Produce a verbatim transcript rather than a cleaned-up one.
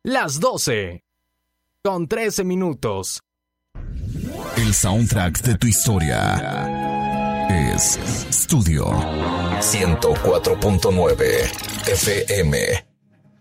las doce, con trece minutos. El soundtrack de tu historia es Studio ciento cuatro punto nueve F M.